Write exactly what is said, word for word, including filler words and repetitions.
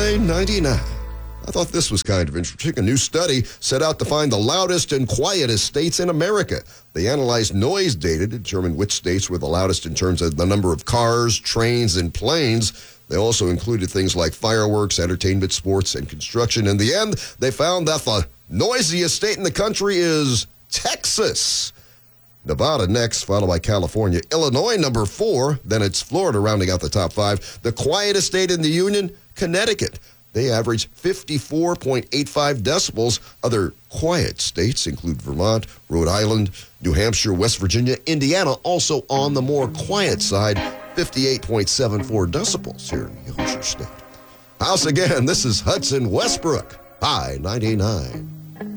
I ninety-nine. I thought this was kind of interesting. A new study set out to find the loudest and quietest states in America. They analyzed noise data to determine which states were the loudest in terms of the number of cars, trains, and planes. They also included things like fireworks, entertainment, sports, and construction. In the end, they found that the noisiest state in the country is Texas. Nevada next, followed by California. Illinois, number four. Then it's Florida, rounding out the top five. The quietest state in the union, Connecticut. They average fifty-four point eight five decibels. Other quiet states include Vermont, Rhode Island, New Hampshire, West Virginia, Indiana, also on the more quiet side, fifty-eight point seven four decibels here in the Hoosier State. House again, this is Hudson Westbrook, I ninety-nine.